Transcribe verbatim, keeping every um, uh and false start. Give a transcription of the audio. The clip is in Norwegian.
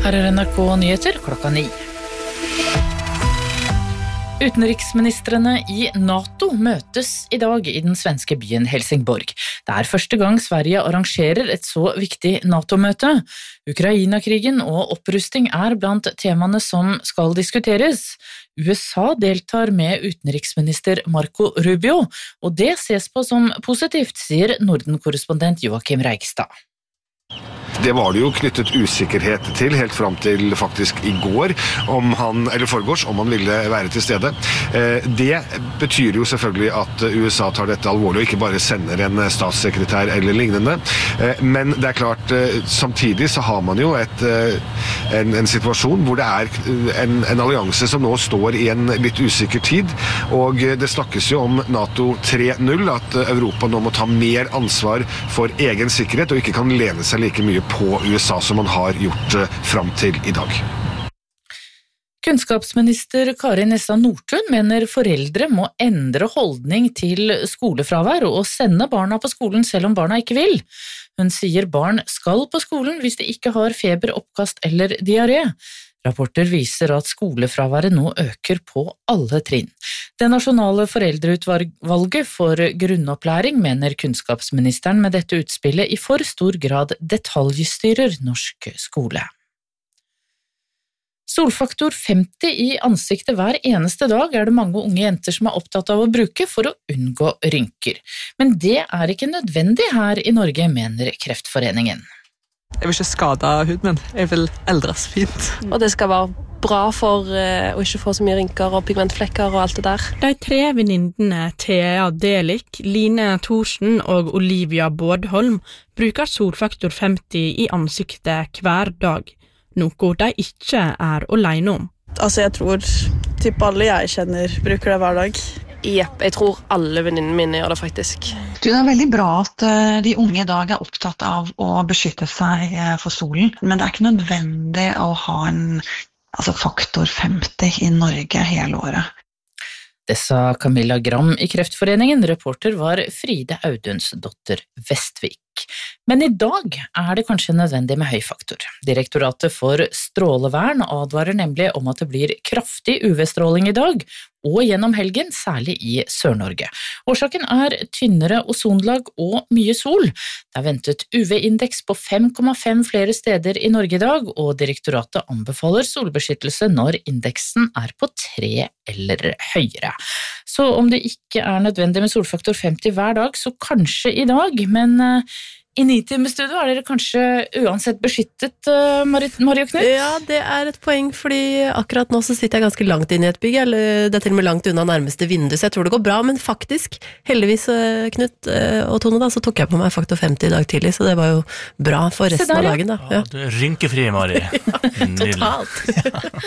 Her er N R K Nyheter klokka ni. Utenriksministrene i NATO møtes i dag i den svenske byen Helsingborg. Det er første gang Sverige arrangerer et så viktig NATO-møte. Ukraina-krigen og opprusting er blant temaene som skal diskuteres. U S A deltar med utenriksminister Marco Rubio, og det ses på som positivt, sier Norden-korrespondent Joakim Reigstad. Det var det jo knyttet usikkerhet til, helt frem til faktisk i går, om han, eller forgårs, om han ville være til stede. Det betyr jo selvfølgelig at U S A tar dette alvorlig, og ikke bare sender en statssekretær eller lignende. Men det er klart, samtidig så har man jo et, en, en situasjon hvor det er en, en allianse som nå står i en litt usikker tid, og det snakkes jo om NATO tre null, at Europa nå må ta mer ansvar for egen sikkerhet, og ikke kan lene seg like mye på U S A som man har gjort frem til i dag. Kunnskapsminister Kari Nessa Nordtun mener foreldre må endre holdning til skolefravær og sende barna på skolen selv om barna ikke vil. Hun sier barn skal på skolen hvis de ikke har feber, oppkast eller diaré. Rapporter viser at skolefraværet nå øker på alle trinn. Det nasjonale foreldreutvalget for grunnopplæring mener kunnskapsministeren med dette utspillet i for stor grad detaljstyrer norsk skole. Solfaktor femti i ansiktet hver eneste dag er det mange unge jenter som er opptatt av å bruke for å unngå rynker. Men det er ikke nødvendig her i Norge, mener Kreftforeningen. Jeg vil ikke skade huden min, jeg vil eldres fint. Og det skal være bra for uh, å ikke få så mye rynker og pigmentflekker og alt det der. De tre venninnene Thea Delik, Line Thorsen og Olivia Bårdholm bruker solfaktor femti i ansiktet hver dag, noe de ikke er alene om. Altså jeg tror typ alle jeg kjenner bruker det hver dag. Jepp, jeg tror alle venninnene mine gjør det faktisk. Det er veldig bra at de unge i dag er opptatt av å beskytte seg for solen, men det er ikke nødvendig å ha en altså faktor femti i Norge hele året. Det sa Camilla Gram i Kreftforeningen, reporter var Fride Audunsdotter Vestvik. Men i dag er det kanskje nødvendig med høy faktor. Direktoratet for strålevern advarer nemlig om at det blir kraftig U V-stråling i dag, og gjennom helgen, særlig i Sør-Norge. Årsaken er tynnere ozonlag og mye sol. Det er ventet U V-indeks på fem komma fem flere steder i Norge i dag, og direktoratet anbefaler solbeskyttelse når indeksen er på tre eller høyere. Så om det ikke er nødvendig med solfaktor femti hver dag, så kanskje i dag, men i Nitimestudio er dere kanskje uansett beskyttet, Marie og Knut? Ja, det er et poeng, fordi akkurat nå så sitter jeg ganske langt inn i et bygg, eller det er til og med langt unna nærmeste vindu, så jeg tror det går bra, men faktisk, heldigvis Knut og Tone da, så tok jeg på meg faktor femti i dag tidlig, så det var jo bra for resten der, av dagen da. Ja, du er rynkefri, Marie. Ja, totalt.